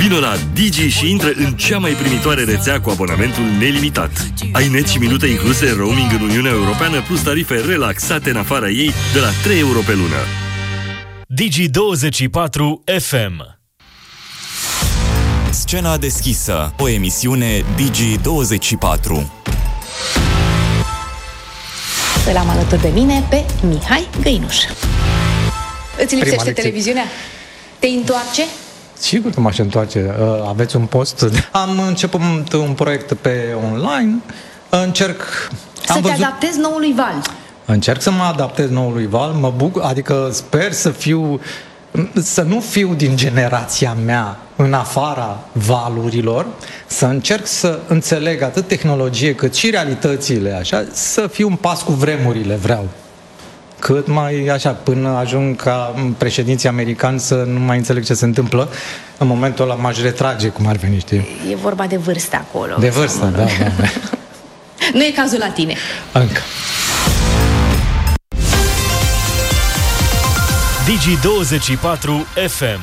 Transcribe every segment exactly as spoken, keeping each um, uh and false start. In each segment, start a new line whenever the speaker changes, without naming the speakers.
Vino la Digi și intră în cea mai primitoare rețea cu abonamentul nelimitat. Ai net și minute incluse, roaming în Uniunea Europeană, plus tarife relaxate în afara ei de la trei euro pe lună.
Digi douăzeci și patru F M.
Scena deschisă, o emisiune Digi douăzeci și patru.
Îl am alături de mine pe Mihai Găinuș. Îți lipsește televiziunea? Te întoarce?
Sigur că m-aș întoarce. Aveți un post? Am început un proiect pe online. Încerc...
Să
am
te
văzut...
adaptezi noului val.
Încerc să mă adaptez noului val. Mă bucur, adică sper să fiu... Să nu fiu din generația mea în afara valurilor, să încerc să înțeleg atât tehnologie cât și realitățile, așa, să fiu un pas cu vremurile, vreau. Cât mai așa, până ajung ca președinții americani să nu mai înțeleg ce se întâmplă, în momentul ăla m-aș retrage, cum ar veni, știi?
E vorba de vârstă acolo.
De vârstă, da, da, da.
Nu e cazul la tine.
Încă.
Digi douăzeci și patru F M.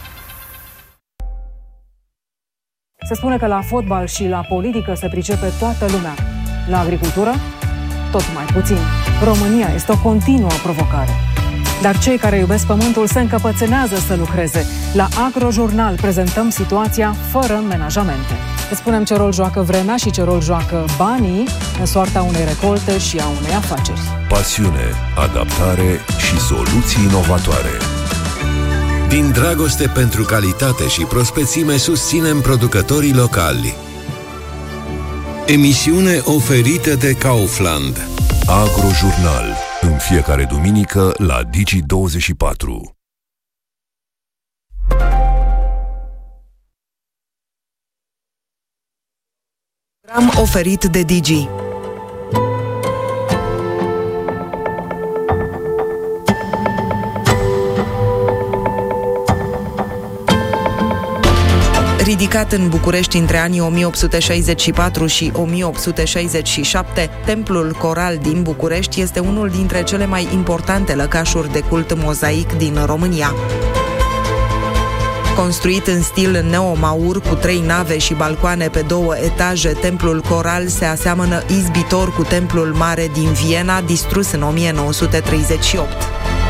Se spune că la fotbal și la politică se pricepe toată lumea. La agricultură, tot mai puțin. România este o continuă provocare. Dar cei care iubesc pământul se încăpățânează să lucreze. La Agrojurnal prezentăm situația fără menajamente. Îți spunem ce rol joacă vremea și ce rol joacă banii în soarta unei recolte și a unei afaceri.
Pasiune, adaptare și soluții inovatoare. Din dragoste pentru calitate și prospețime susținem producătorii locali. Emisiune oferită de Kaufland.
Agrojurnal, în fiecare duminică la Digi douăzeci și patru.
Program oferit de Digi. Ridicat în București între anii o mie opt sute șaizeci și patru și o mie opt sute șaizeci și șapte, Templul Coral din București este unul dintre cele mai importante lăcașuri de cult mozaic din România. Construit în stil neomaur cu trei nave și balcoane pe două etaje, Templul Coral se aseamănă izbitor cu Templul Mare din Viena, distrus în o mie nouă sute treizeci și opt.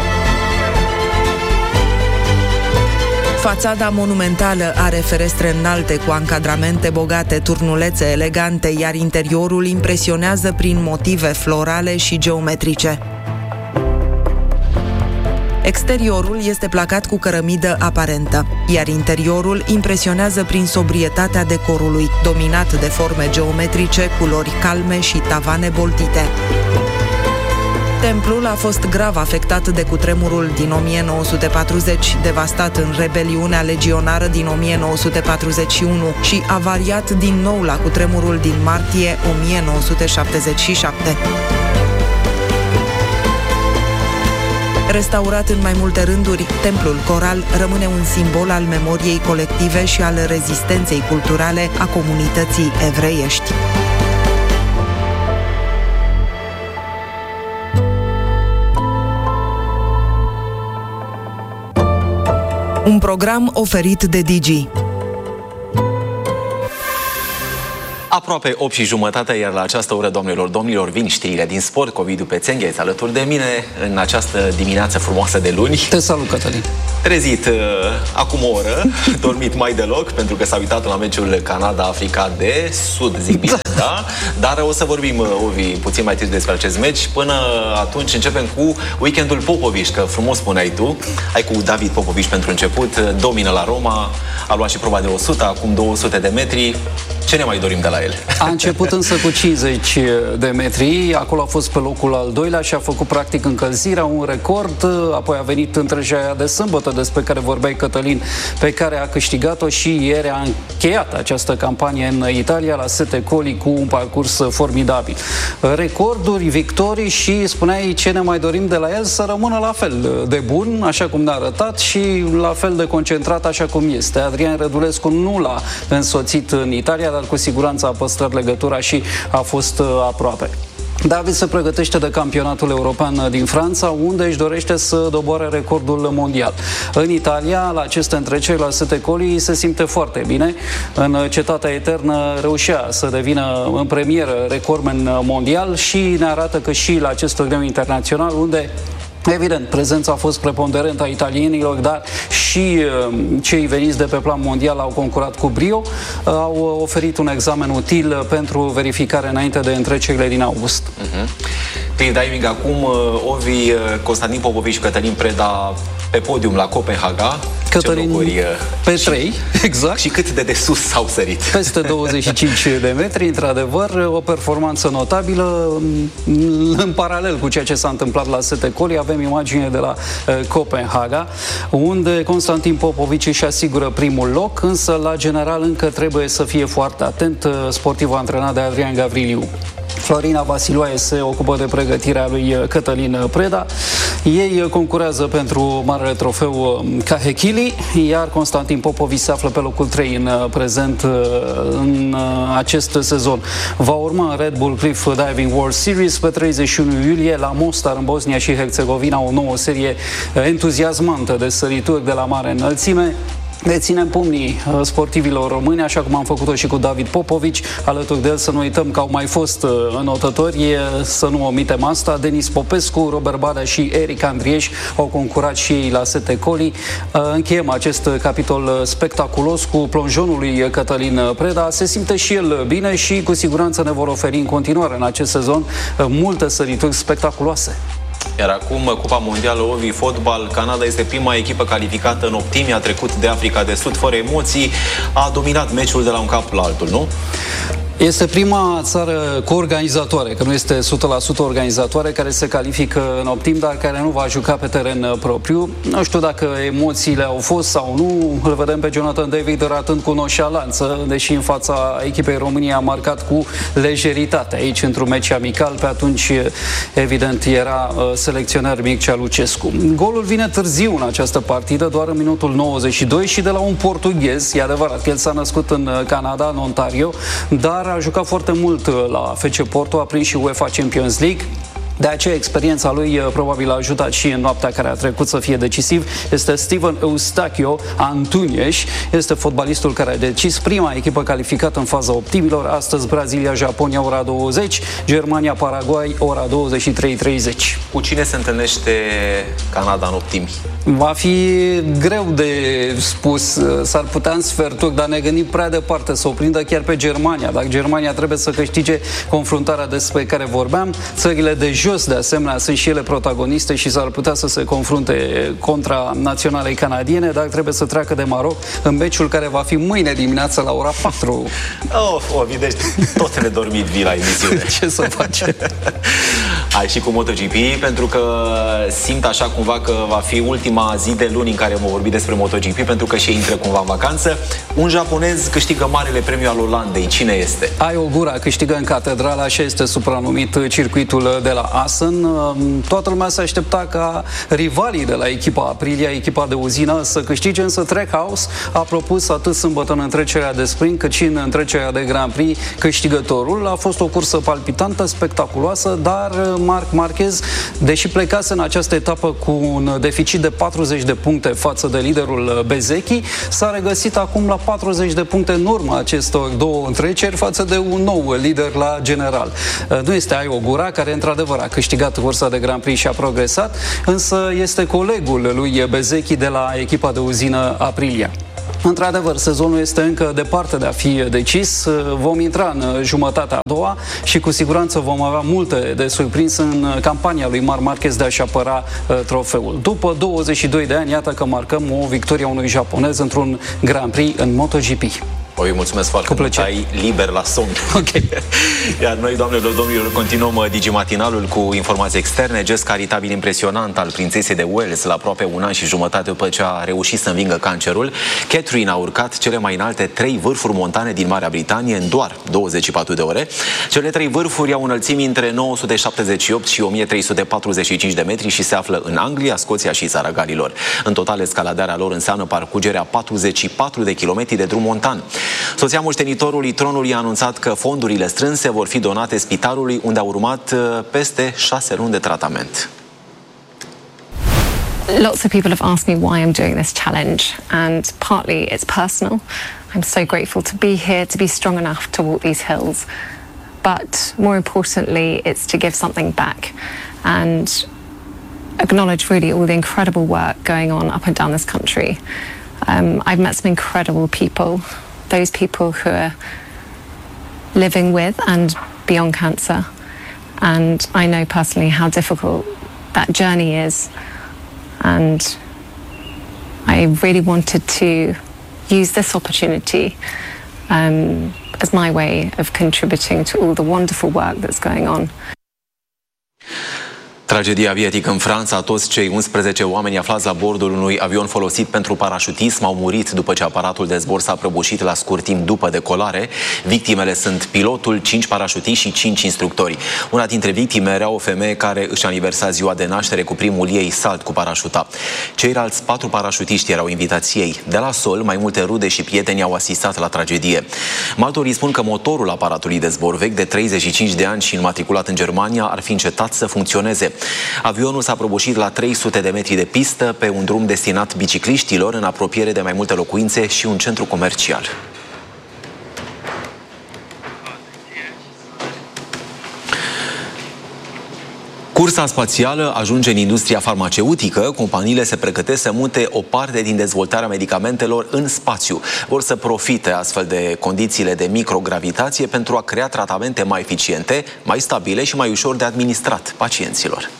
Fațada monumentală are ferestre înalte cu ancadramente bogate, turnulețe elegante, iar interiorul impresionează prin motive florale și geometrice. Exteriorul este placat cu cărămidă aparentă, iar interiorul impresionează prin sobrietatea decorului, dominat de forme geometrice, culori calme și tavane boltite. Templul a fost grav afectat de cutremurul din o mie nouă sute patruzeci, devastat în rebeliunea legionară din o mie nouă sute patruzeci și unu și avariat din nou la cutremurul din martie o mie nouă sute șaptezeci și șapte. Restaurat în mai multe rânduri, Templul Coral rămâne un simbol al memoriei colective și al rezistenței culturale a comunității evreiești. Un program oferit de Digi.
Aproape opt și jumătate, iar la această oră, doamnelor, domnilor, vin știrile din sport. Covidiu Pețengheț alături de mine în această dimineață frumoasă de luni.
Te salut, Cătălin.
Trezit uh, acum o oră, dormit mai deloc, pentru că s-a uitat la meciul Canada-Africa de Sud, zic bine, da? Dar o să vorbim, Ovi, puțin mai târziu despre acest meci. Până atunci începem cu weekendul Popovici, că frumos spuneai tu. Ai cu David Popovici pentru început, domină la Roma, a luat și proba de o sută, acum două sute de metri. Ce ne mai dorim de la el?
A început însă cu cincizeci de metri, acolo a fost pe locul al doilea și a făcut practic încălzirea, un record, apoi a venit întrejaia aia de sâmbătă despre care vorbeai, Cătălin, pe care a câștigat-o și ieri a încheiat această campanie în Italia la Sette Colli cu un parcurs formidabil. Recorduri, victorii și spuneai ce ne mai dorim de la el, să rămână la fel de bun, așa cum ne-a arătat, și la fel de concentrat așa cum este. Adrian Rădulescu nu l-a însoțit în Italia, dar cu siguranță a păstrat legătura și a fost aproape. David se pregătește de campionatul european din Franța, unde își dorește să doboare recordul mondial. În Italia, la aceste întreceri la Sette Colli, se simte foarte bine. În Cetatea Eternă reușea să devină în premieră recordman mondial și ne arată că și la acest turneu internațional, unde evident, prezența a fost preponderentă a italienilor, dar și uh, cei veniți de pe plan mondial au concurat cu brio, uh, au oferit un examen util pentru verificare înainte de întrecerile din august.
Uh-huh. Prin diving acum, uh, Ovi, uh, Constantin Popovici și Cătălin Preda pe podium la Copenhaga.
Cătălin
locuri, uh,
pe trei, exact.
Și cât de de sus s-au sărit.
Peste douăzeci și cinci de metri, într-adevăr, o performanță notabilă. În paralel cu ceea ce s-a întâmplat la Sette Colli, avem imagine de la uh, Copenhaga, unde Constantin Popovici își asigură primul loc, însă la general încă trebuie să fie foarte atent, uh, sportivul antrenat de Adrian Gavriliu. Florina Vasiloae se ocupă de pregătirea lui Cătălin Preda. Ei concurează pentru marele trofeu Kahekili, iar Constantin Popovici se află pe locul trei în prezent în acest sezon. Va urma în Red Bull Cliff Diving World Series pe treizeci și unu iulie la Mostar, în Bosnia și Herțegovina, o nouă serie entuziasmantă de sărituri de la mare înălțime. Ne ținem pumnii sportivilor români, așa cum am făcut-o și cu David Popovici. Alături de el să nu uităm că au mai fost înotători, să nu omitem asta. Denis Popescu, Robert Badea și Eric Andrieș au concurat și ei la Sette Colli. Încheiem acest capitol spectaculos cu plonjonul lui Cătălin Preda. Se simte și el bine și cu siguranță ne vor oferi în continuare în acest sezon multe sărituri spectaculoase.
Iar acum, Cupa Mondială Ovi, fotbal, Canada este prima echipă calificată în optimi, a trecut de Africa de Sud fără emoții, a dominat meciul de la un cap la altul, nu?
Este prima țară coorganizatoare, că nu este o sută la sută organizatoare, care se califică în optim, dar care nu va juca pe teren propriu. Nu știu dacă emoțiile au fost sau nu. Îl vedem pe Jonathan David ratând cu noșalanță, deși în fața echipei României a marcat cu lejeritate. Aici, într-un meci amical, pe atunci, evident, era selecționer Mircea Lucescu. Golul vine târziu în această partidă, doar în minutul nouăzeci și doi și de la un portughez. E adevărat că el s-a născut în Canada, în Ontario, dar a jucat foarte mult la F C Porto, a prins și UEFA Champions League. De aceea, experiența lui probabil a ajutat și în noaptea care a trecut să fie decisiv. Este Steven Eustachio Antunes, este fotbalistul care a decis prima echipă calificată în faza optimilor. Astăzi Brazilia-Japonia ora douăzeci, Germania-Paraguay ora douăzeci și trei treizeci.
Cu cine se întâlnește Canada în optimi?
Va fi greu de spus, s-ar putea în sferturi, dar ne gândim prea departe să o prindă chiar pe Germania. Dacă Germania trebuie să câștige confruntarea despre care vorbeam, țările de jos, de asemenea, sunt și ele protagoniste și s-ar putea să se confrunte contra naționalei canadiene, dar trebuie să treacă de Maroc în meciul care va fi mâine dimineață la ora patru.
Oh, oh deci tot nedormit vii la emisiune.
Ce să face?
Hai și cu MotoGP, pentru că simt așa cumva că va fi ultima zi de luni în care vom vorbi despre MotoGP, pentru că și intră cumva în vacanță. Un japonez câștigă marele premiu al Olandei. Cine este?
Ai Ogura câștigă în catedrală, așa este supranumit circuitul de la Assen. Toată lumea se aștepta ca rivalii de la echipa Aprilia, echipa de uzină, să câștige, însă Trackhouse a propus atât sâmbătă în întrecerea de sprint, cât și în întrecerea de Grand Prix câștigătorul. A fost o cursă palpitantă, spectaculoasă, dar Marc Marquez, deși plecase în această etapă cu un deficit de patruzeci de puncte față de liderul Bezzecchi, s-a regăsit acum la patruzeci de puncte în urma acestor două întreceri față de un nou lider la general. Nu este Ai Ogura, care într-adevăr a câștigat cursa de Grand Prix și a progresat, însă este colegul lui Bezzecchi de la echipa de uzină Aprilia. Într-adevăr, sezonul este încă departe de a fi decis. Vom intra în jumătatea a doua și cu siguranță vom avea multe de surprins în campania lui Marc Marquez de a-și apăra uh, trofeul. După douăzeci și doi de ani, iată că marcăm o victorie a unui japonez într-un Grand Prix în MotoGP.
Oi, mulțumesc foarte mult, ai liber la somn.
Ok.
Iar noi, doamnelor, domnilor, continuăm Digimatinalul cu informații externe. Gest caritabil impresionant al prințesei de Wales la aproape un an și jumătate după ce a reușit să învingă cancerul. Catherine a urcat cele mai înalte trei vârfuri montane din Marea Britanie în doar douăzeci și patru de ore. Cele trei vârfuri au înălțimi între nouă sute șaptezeci și opt și o mie trei sute patruzeci și cinci de metri și se află în Anglia, Scoția și țara Galilor. În total, escaladarea lor înseamnă parcurgerea patruzeci și patru de kilometri de drum montan. Soția moștenitorului tronului a anunțat că fondurile strânse vor fi donate spitalului, unde a urmat peste șase luni de tratament.
Lots of people have asked me why I'm doing this challenge, and partly it's personal. I'm so grateful to be here, to be strong enough to walk these hills. But more importantly, it's to give something back and acknowledge really all the incredible work going on up and down this country. Um, I've met some incredible people, those people who are living with and beyond cancer. And I know personally how difficult that journey is. And I really wanted to use this opportunity um, as my way of contributing to all the wonderful work that's going on.
Tragedia aviatică în Franța. Toți cei unsprezece oameni aflați la bordul unui avion folosit pentru parașutism au murit după ce aparatul de zbor s-a prăbușit la scurt timp după decolare. Victimele sunt pilotul, cinci parașutiști și cinci instructori. Una dintre victime era o femeie care își aniversa ziua de naștere cu primul ei salt cu parașuta. Ceilalți patru parașutiști erau invitații ei. De la sol, mai multe rude și prieteni au asistat la tragedie. Martorii spun că motorul aparatului de zbor vechi de treizeci și cinci de ani și înmatriculat în Germania ar fi încetat să funcționeze. Avionul s-a prăbușit la trei sute de metri de pistă pe un drum destinat bicicliștilor, în apropiere de mai multe locuințe și un centru comercial. Cursa spațială ajunge în industria farmaceutică. Companiile se pregătesc să mute o parte din dezvoltarea medicamentelor în spațiu. Vor să profite astfel de condițiile de microgravitație pentru a crea tratamente mai eficiente, mai stabile și mai ușor de administrat pacienților.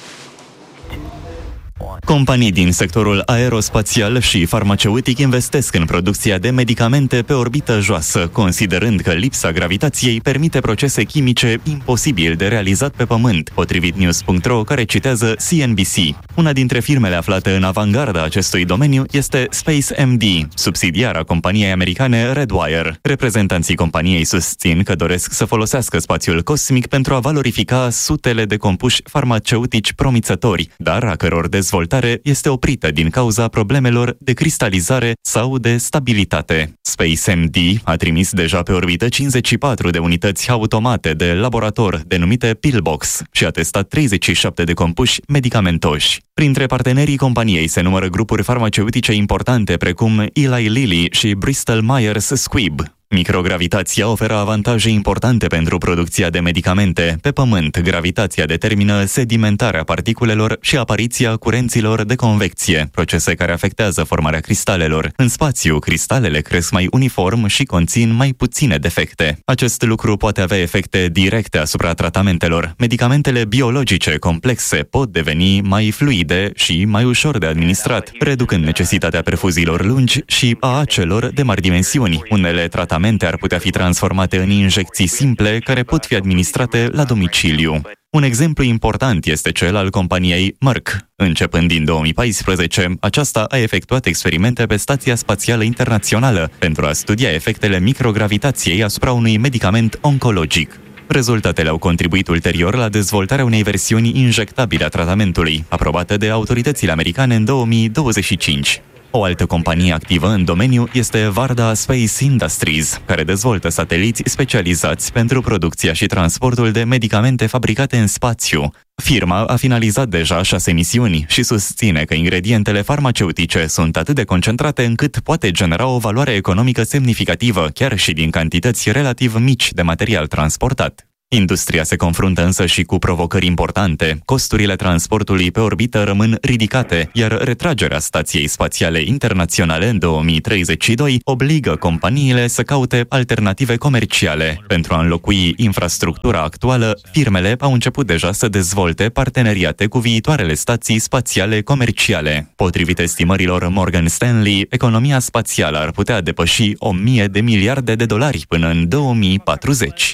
Companii din sectorul aerospațial și farmaceutic investesc în producția de medicamente pe orbită joasă, considerând că lipsa gravitației permite procese chimice imposibil de realizat pe Pământ, potrivit news punct ro, care citează C N B C. Una dintre firmele aflate în avangarda acestui domeniu este Space M D, subsidiara companiei americane Redwire. Reprezentanții companiei susțin că doresc să folosească spațiul cosmic pentru a valorifica sutele de compuși farmaceutici promițători, dar a căror dezvoltare este oprită din cauza problemelor de cristalizare sau de stabilitate. Space M D a trimis deja pe orbită cincizeci și patru de unități automate de laborator denumite Pillbox și a testat treizeci și șapte de compuși medicamentoși. Printre partenerii companiei se numără grupuri farmaceutice importante precum Eli Lilly și Bristol Myers Squibb. Microgravitația oferă avantaje importante pentru producția de medicamente. Pe Pământ, gravitația determină sedimentarea particulelor și apariția curenților de convecție, procese care afectează formarea cristalelor. În spațiu, cristalele cresc mai uniform și conțin mai puține defecte. Acest lucru poate avea efecte directe asupra tratamentelor. Medicamentele biologice complexe pot deveni mai fluide și mai ușor de administrat, reducând necesitatea perfuziilor lungi și a acelor de mari dimensiuni. Unele tratamente ar putea fi transformate în injecții simple care pot fi administrate la domiciliu. Un exemplu important este cel al companiei Merck. Începând din două mii paisprezece, aceasta a efectuat experimente pe Stația Spațială Internațională pentru a studia efectele microgravitației asupra unui medicament oncologic. Rezultatele au contribuit ulterior la dezvoltarea unei versiuni injectabile a tratamentului, aprobată de autoritățile americane în două mii douăzeci și cinci. O altă companie activă în domeniu este Varda Space Industries, care dezvoltă sateliți specializați pentru producția și transportul de medicamente fabricate în spațiu. Firma a finalizat deja șase misiuni și susține că ingredientele farmaceutice sunt atât de concentrate încât poate genera o valoare economică semnificativă, chiar și din cantități relativ mici de material transportat. Industria se confruntă însă și cu provocări importante. Costurile transportului pe orbită rămân ridicate, iar retragerea Stației Spațiale Internaționale în două mii treizeci și doi obligă companiile să caute alternative comerciale. Pentru a înlocui infrastructura actuală, firmele au început deja să dezvolte parteneriate cu viitoarele stații spațiale comerciale. Potrivit estimărilor Morgan Stanley, economia spațială ar putea depăși o mie de miliarde de dolari până în două mii patruzeci.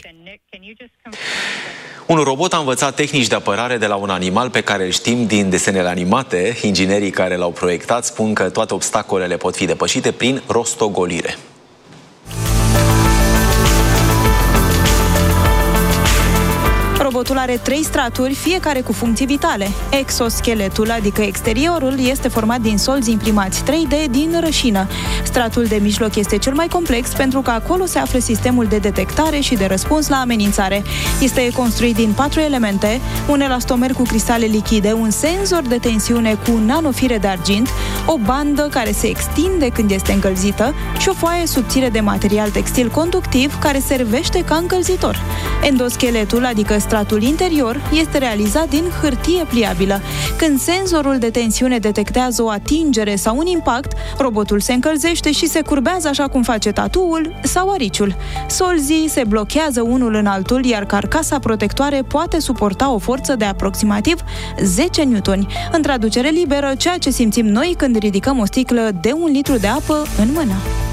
Un robot a învățat tehnici de apărare de la un animal pe care îl știm din desenele animate. Inginerii care l-au proiectat spun că toate obstacolele pot fi depășite prin rostogolire.
Robotul
Scheletul are trei straturi, fiecare cu funcții vitale. Exoscheletul, adică exteriorul, este format din solzi imprimați trei D din rășină. Stratul de mijloc este cel mai complex pentru că acolo se află sistemul de detectare și de răspuns la amenințare. Este construit din patru elemente, un elastomer cu cristale lichide, un senzor de tensiune cu nanofire de argint, o bandă care se extinde când este încălzită și o foaie subțire de material textil conductiv care servește ca încălzitor. Endoscheletul, adică stratul interior, este realizat din hârtie pliabilă. Când senzorul de tensiune detectează o atingere sau un impact, robotul se încălzește și se curbează așa cum face tatuul sau ariciul. Solzii se blochează unul în altul, iar carcasa protectoare poate suporta o forță de aproximativ zece newtoni. În traducere liberă, ceea ce simțim noi când ridicăm o sticlă de un litru de apă în mână.